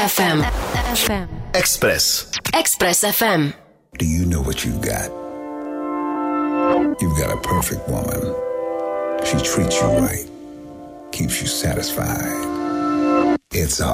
FM. Express. Express FM. Do you know what you've got? You've got a perfect woman. She treats you right, keeps you satisfied. It's